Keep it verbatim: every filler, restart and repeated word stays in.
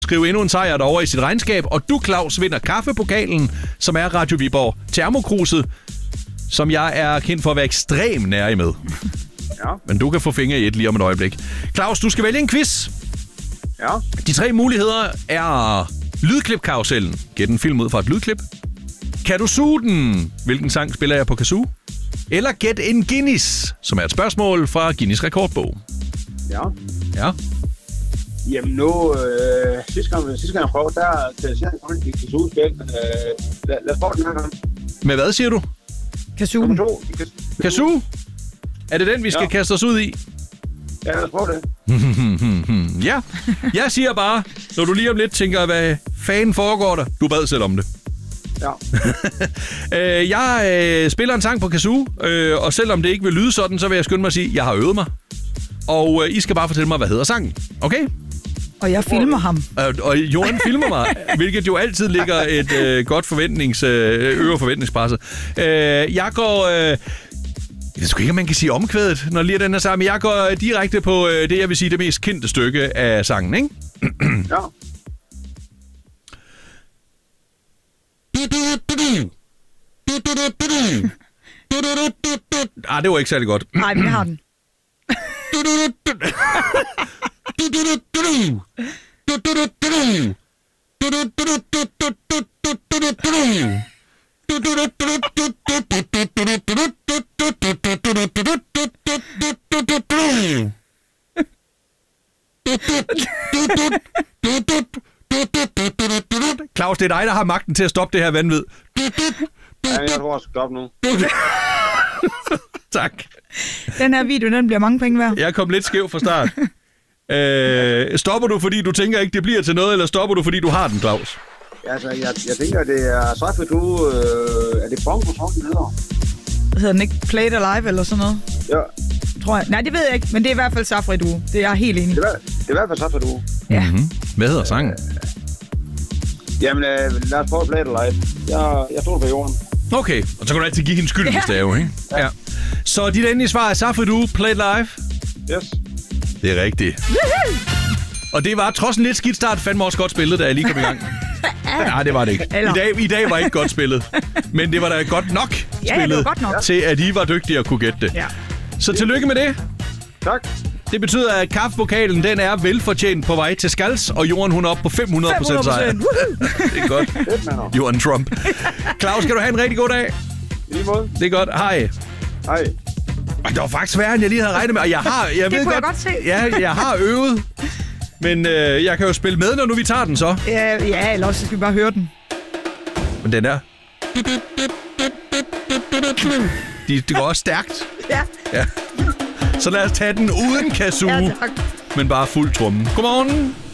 skrive endnu en sejr derovre i sit regnskab. Og du, Claus, vinder kaffepokalen, som er Radio Viborg Termokruset, som jeg er kendt for at være ekstremt nær med. Ja. Men du kan få fingre i et lige om et øjeblik. Claus, du skal vælge en quiz. Ja. De tre muligheder er lydklip-karusellen. Gæt en film ud fra et lydklip. Kan du suge den? Hvilken sang spiller jeg på kazoo? Eller gæt en Guinness, som er et spørgsmål fra Guinness rekordbog. Ja. Ja. Jamen nu, øh, sidste gang, sidste gang jeg prøvede, der kan jeg sige, at jeg kan suge spil. Øh, lad, lad os prøve den her gang. Med hvad siger du? Kazoo. Kazoo? Er det den, vi skal ja. kaste os ud i? Ja, lad os prøve det. Ja. Jeg siger bare, når du lige om lidt tænker, hvad fanden foregår der? Du bad selv om det. Ja. øh, jeg øh, spiller en sang på kazoo, øh, og selvom det ikke vil lyde sådan, så vil jeg skynde mig at sige, at jeg har øvet mig. Og øh, I skal bare fortælle mig, hvad hedder sangen. Okay? Og jeg filmer ham. Og, og Jorden filmer mig, hvilket jo altid ligger et øh, godt forventnings, øh, øver forventningspresset. Øh, jeg går... Øh, jeg ved sgu ikke, om man kan sige omkvædet, når lige er den her sang, men jeg går øh, direkte på øh, det, jeg vil sige, det mest kendte stykke af sangen, ikke? Ja. Ah, det var ikke særlig godt. Nej, vi har den. Claus, det er dig, der har magten til at stoppe det her vanvid. Ja, jeg tror, jeg skal stoppe nu. Tak. Den her video, den bliver mange penge værd. Jeg kom lidt skæv fra start. øh, stopper du, fordi du tænker ikke, det bliver til noget, eller stopper du, fordi du har den, Claus? Altså, jeg, jeg tænker, det er så for du... Øh, er det bongo, sådan den hedder? Hedder den ikke Play It Alive eller sådan noget? Ja. Tror jeg. Nej, det ved jeg ikke, men det er i hvert fald Safri Duo. Det er jeg helt enig. Det er, det er i hvert fald så for du. Ja. Mm-hmm. Hvad hedder sangen? Jamen, øh, lad os prøve at play it live. Jeg, jeg stod på jorden. Okay, og så kan du altid give hende skyld, hvis det er jo, ikke? Ja. Så dit endelige svar er Safri Duo, Play It Live? Yes. Det er rigtigt. Og det var trods en lidt skidt start, fandme også godt spillet, da jeg lige kom i gang. Nej, det var det ikke. I dag, I dag var ikke godt spillet. Men det var da godt nok spillet, ja, det var godt nok. til at I var dygtige at kunne gætte det. Ja. Så tillykke med det. Tak. Det betyder, at kaffepokalen, den er velfortjent på vej til skals, og Jorden, hun er oppe på fem hundrede procent sejr. Det er godt. Jorden Trump. Claus, skal du have en rigtig god dag? I lige måde. Det er godt. Hej. Hej. Det var faktisk værre, end jeg lige havde regnet med. Og jeg har, jeg det ved kunne godt, jeg godt se. Ja, jeg har øvet. Men øh, jeg kan jo spille med, når nu vi tager den så. Ja, ja, eller også skal vi bare høre den. Men den der... De, det går også stærkt. Ja. Ja. Så lad os tage den uden kazoo. Ja, tak. Men bare fuld tromme. Godmorgen.